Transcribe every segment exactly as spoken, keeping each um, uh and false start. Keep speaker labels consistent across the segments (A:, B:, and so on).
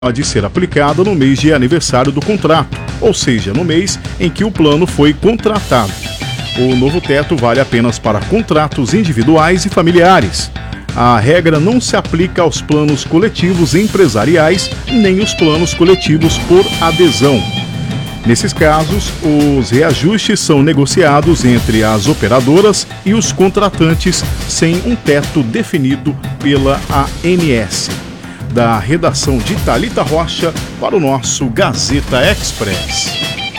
A: pode ser aplicada no mês de aniversário do contrato, ou seja, no mês em que o plano foi contratado. O novo teto vale apenas para contratos individuais e familiares. A regra não se aplica aos planos coletivos empresariais nem os planos coletivos por adesão. Nesses casos, os reajustes são negociados entre as operadoras e os contratantes sem um teto definido pela A N S. Da redação de Thalita Rocha para o nosso Gazeta Express.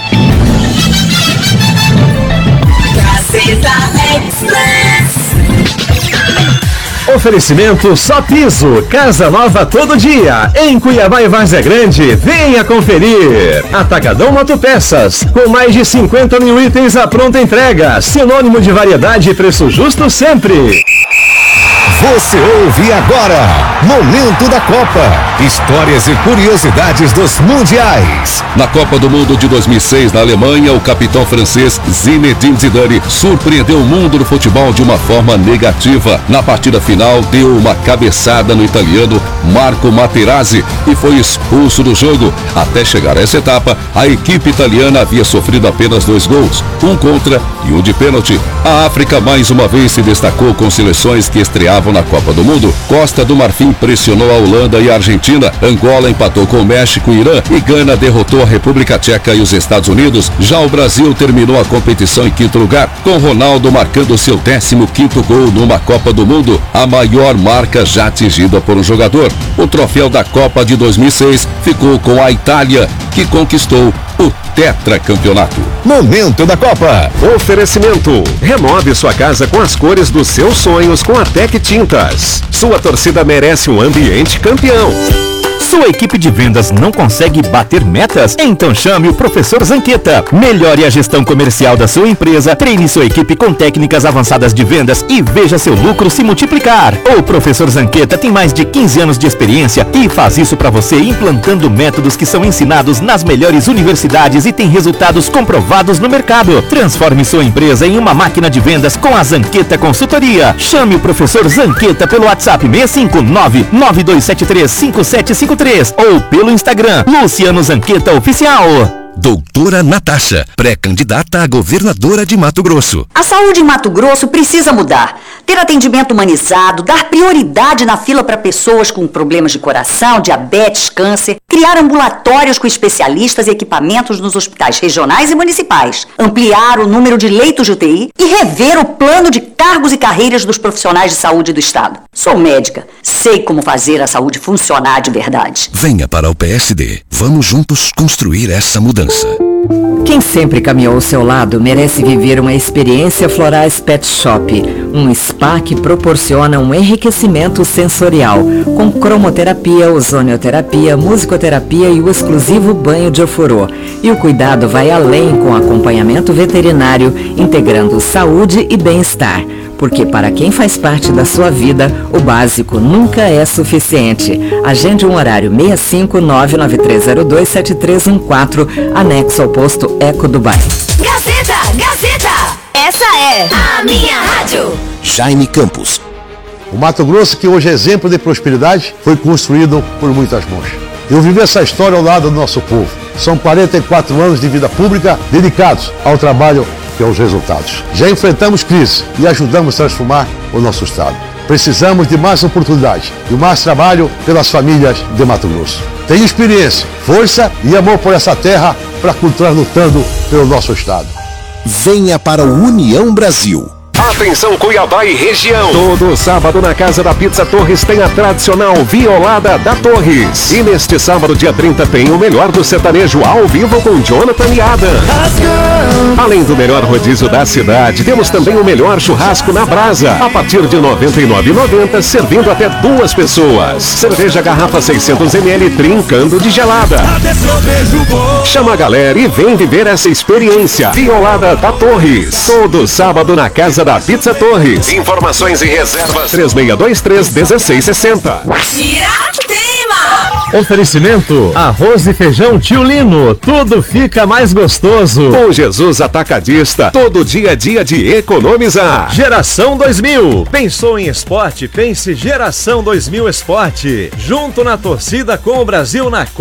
B: Gazeta Express.
C: Oferecimento Só Piso, casa nova todo dia, em Cuiabá e Várzea Grande, venha conferir. Atacadão Autopeças, com mais de cinquenta mil itens à pronta entrega, sinônimo de variedade e preço justo sempre.
D: Você ouve agora, Momento da Copa, histórias e curiosidades dos mundiais.
E: Na Copa do Mundo de dois mil e seis, na Alemanha, o capitão francês Zinedine Zidane surpreendeu o mundo do futebol de uma forma negativa. Na partida final, deu uma cabeçada no italiano Marco Materazzi e foi expulso do jogo. Até chegar a essa etapa, a equipe italiana havia sofrido apenas dois gols, um contra e um de pênalti. A África mais uma vez se destacou com seleções que estreavam na Copa do Mundo. Costa do Marfim pressionou a Holanda e a Argentina, Angola empatou com o México e Irã e Gana derrotou a República Tcheca e os Estados Unidos. Já o Brasil terminou a competição em quinto lugar, com Ronaldo marcando seu décimo quinto gol numa Copa do Mundo, a maior marca já atingida por um jogador. O troféu da Copa de dois mil e seis ficou com a Itália, que conquistou o tetracampeonato.
D: Momento da Copa.
C: Oferecimento. Renove sua casa com as cores dos seus sonhos com a Tec Tintas. Sua torcida merece um ambiente campeão. Sua equipe de vendas não consegue bater metas? Então chame o professor Zanqueta. Melhore a gestão comercial da sua empresa, treine sua equipe com técnicas avançadas de vendas e veja seu lucro se multiplicar. O professor Zanqueta tem mais de quinze anos de experiência e faz isso para você implantando métodos que são ensinados nas melhores universidades e tem resultados comprovados no mercado. Transforme sua empresa em uma máquina de vendas com a Zanqueta Consultoria. Chame o professor Zanqueta pelo WhatsApp seis cinco nove, nove dois sete três, cinco sete cinco três ou pelo Instagram Luciano Zanqueta Oficial.
D: Doutora Natasha, pré-candidata a governadora de Mato Grosso.
F: A saúde em Mato Grosso precisa mudar. Ter atendimento humanizado, dar prioridade na fila para pessoas com problemas de coração, diabetes, câncer, criar ambulatórios com especialistas e equipamentos nos hospitais regionais e municipais, ampliar o número de leitos de U T I e rever o plano de cargos e carreiras dos profissionais de saúde do Estado. Sou médica, sei como fazer a saúde funcionar de verdade.
D: Venha para o P S D. Vamos juntos construir essa mudança.
G: Quem sempre caminhou ao seu lado merece viver uma experiência Florais Pet Shop, um spa que proporciona um enriquecimento sensorial, com cromoterapia, ozonioterapia, musicoterapia e o exclusivo banho de ofurô. E o cuidado vai além com acompanhamento veterinário, integrando saúde e bem-estar. Porque para quem faz parte da sua vida, o básico nunca é suficiente. Agende um horário seis cinco nove nove três zero dois sete três um quatro, anexo ao posto Eco do bairro.
B: Gazeta, Gazeta, essa é a minha rádio.
D: Jaime Campos.
H: O Mato Grosso, que hoje é exemplo de prosperidade, foi construído por muitas mãos. Eu vivi essa história ao lado do nosso povo. São quarenta e quatro anos de vida pública dedicados ao trabalho e aos resultados. Já enfrentamos crise e ajudamos a transformar o nosso estado. Precisamos de mais oportunidades e mais trabalho pelas famílias de Mato Grosso. Tenho experiência, força e amor por essa terra para continuar lutando pelo nosso estado.
D: Venha para o União Brasil.
C: Atenção Cuiabá e região. Todo sábado na Casa da Pizza Torres tem a tradicional Violada da Torres. E neste sábado, dia trinta, tem o melhor do sertanejo ao vivo com Jonathan e Adam. Além do melhor rodízio da cidade, temos também o melhor churrasco na brasa. A partir de noventa e nove reais e noventa centavos, servindo até duas pessoas. Cerveja garrafa seiscentos mililitros, trincando de gelada. Chama a galera e vem viver essa experiência. Violada da Torres. Todo sábado na Casa da Pizza Torres. Informações e reservas três seis dois três, um seis seis zero zero.
B: Tira a tema.
I: Oferecimento, arroz e feijão Tio Lino, tudo fica mais gostoso.
C: Com Jesus Atacadista, todo dia é dia de economizar.
I: Geração dois mil, pensou em esporte? Pense Geração dois mil Esporte. Junto na torcida com o Brasil na